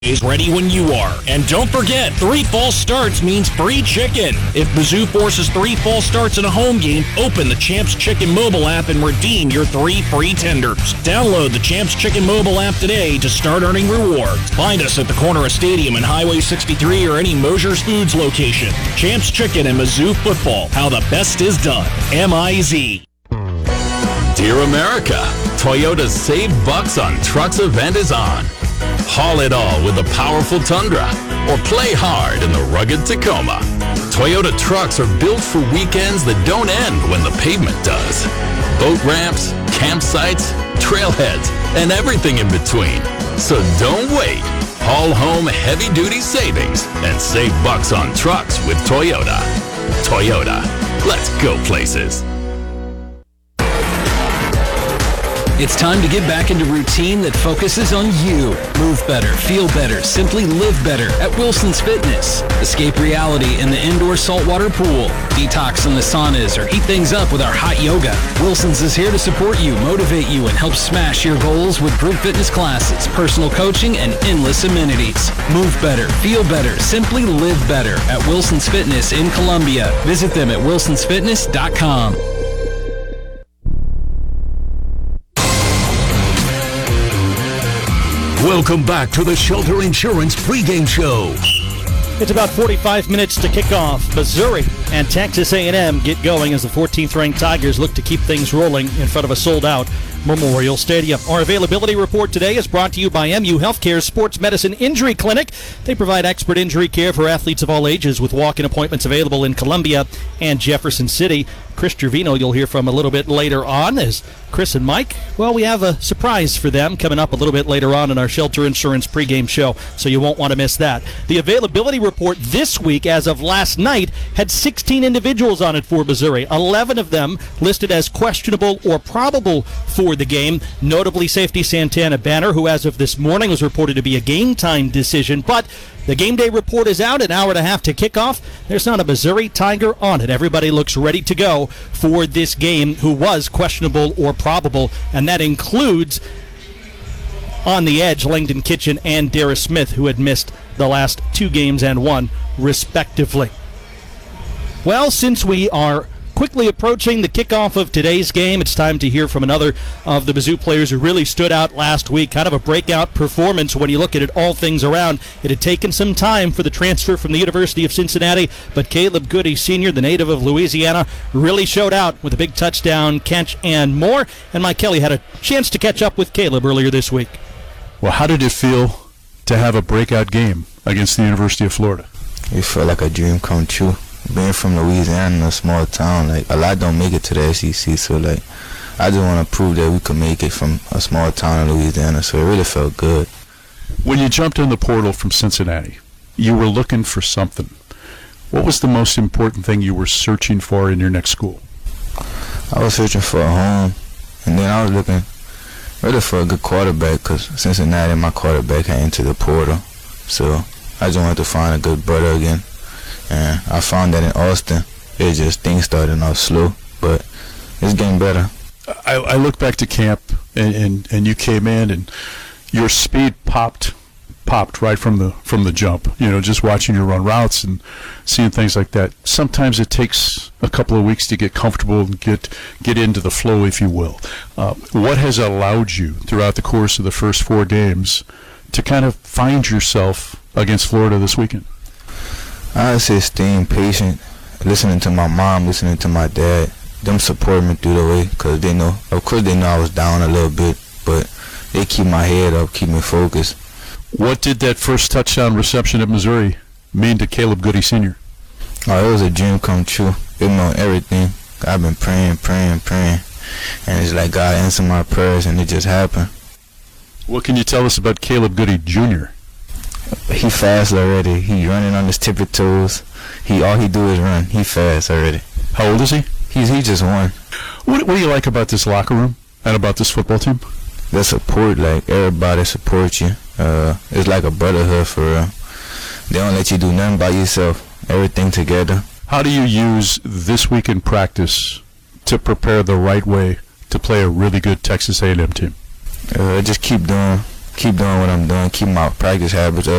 is ready when you are. And don't forget, 3 false starts means free chicken. If Mizzou forces 3 false starts in a home game, open the Champs Chicken mobile app and redeem your 3 free tenders. Download the Champs Chicken mobile app today to start earning rewards. Find us at the corner of Stadium and Highway 63 or any Mosher's Foods location. Champs Chicken and Mizzou football. How the best is done. M-I-Z. Dear America, Toyota's Save Bucks on Trucks event is on. Haul it all with the powerful Tundra or play hard in the rugged Tacoma. Toyota trucks are built for weekends that don't end when the pavement does. Boat ramps, campsites, trailheads, and everything in between. So don't wait. Haul home heavy-duty savings and save bucks on trucks with Toyota. Toyota, let's go places. It's time to get back into routine that focuses on you. Move better, feel better, simply live better at Wilson's Fitness. Escape reality in the indoor saltwater pool. Detox in the saunas or heat things up with our hot yoga. Wilson's is here to support you, motivate you, and help smash your goals with group fitness classes, personal coaching, and endless amenities. Move better, feel better, simply live better at Wilson's Fitness in Columbia. Visit them at wilsonsfitness.com. Welcome back to the Shelter Insurance pregame show. It's about 45 minutes to kick off. Missouri and Texas A&M get going as the 14th-ranked Tigers look to keep things rolling in front of a sold-out Memorial Stadium. Our availability report today is brought to you by MU Healthcare's Sports Medicine Injury Clinic. They provide expert injury care for athletes of all ages with walk-in appointments available in Columbia and Jefferson City. Chris Trevino you'll hear from a little bit later on as Chris and Mike, well, we have a surprise for them coming up a little bit later on in our Shelter Insurance pregame show, so you won't want to miss that. The availability report this week, as of last night, had 16 individuals on it for Missouri. 11 of them listed as questionable or probable for the game. Notably, safety Santana Banner, who as of this morning was reported to be a game-time decision, but the game day report is out, an hour and a half to kick off. There's not a Missouri Tiger on it. Everybody looks ready to go for this game who was questionable or probable, and that includes on the edge Langdon Kitchen and Darius Smith, who had missed the last 2 games and 1 respectively. Well, since we are quickly approaching the kickoff of today's game, it's time to hear from another of the Mizzou players who really stood out last week. Kind of a breakout performance when you look at it all things around. It had taken some time for the transfer from the University of Cincinnati, but Caleb Goody Sr., the native of Louisiana, really showed out with a big touchdown, catch, and more. And Mike Kelly had a chance to catch up with Caleb earlier this week. Well, how did it feel to have a breakout game against the University of Florida? It felt like a dream come true. Being from Louisiana in a small town, like, a lot don't make it to the SEC, so, like, I just want to prove that we could make it from a small town in Louisiana, so it really felt good. When you jumped in the portal from Cincinnati, you were looking for something. What was the most important thing you were searching for in your next school? I was searching for a home, and then I was looking really for a good quarterback, because Cincinnati, my quarterback, had into the portal, so I just wanted to find a good brother again. And I found that in Austin. It just, things started off slow, but it's getting better. I look back to camp, and you came in, and your speed popped right from the jump. You know, just watching you run routes and seeing things like that. Sometimes it takes a couple of weeks to get comfortable and get into the flow, if you will. What has allowed you throughout the course of the first 4 games to kind of find yourself against Florida this weekend? I would say staying patient, listening to my mom, listening to my dad. Them support me through the way, because they know, of course they know I was down a little bit, but they keep my head up, keep me focused. What did that first touchdown reception at Missouri mean to Caleb Goody Sr.? Oh, it was a dream come true. It meant everything. I've been praying, and it's like God answered my prayers, and it just happened. What can you tell us about Caleb Goody Jr.? He fast already. He running on his tippy toes. All he do is run. He fast already. How old is he? He just won. What do you like about this locker room and about this football team? The support, like, everybody supports you. It's like a brotherhood for real. They don't let you do nothing by yourself. Everything together. How do you use this week in practice to prepare the right way to play a really good Texas A&M team? Just keep keep doing what I'm doing, keep my practice habits up.